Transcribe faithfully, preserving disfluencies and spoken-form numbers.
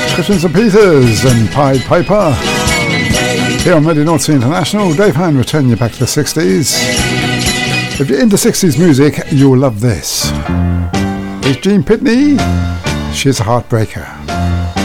Christians and Peters and Pied Piper. Here on Radio North Sea International, Dave Hine returning you back to the sixties. If you're into sixties music, you'll love this. It's Jean Pitney. She's a heartbreaker.